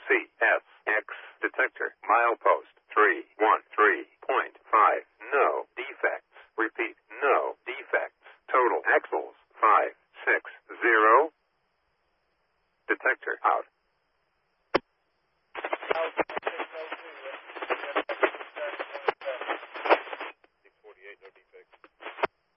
CSX detector. Milepost 313.5. No defects. Repeat, no defects. Total axles 560. Detector out.